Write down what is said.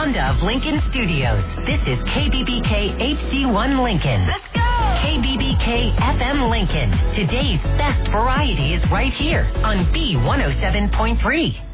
Honda of Lincoln Studios. This is KBBK HD1 Lincoln. Let's go! KBBK FM Lincoln. Today's best variety is right here on B107.3.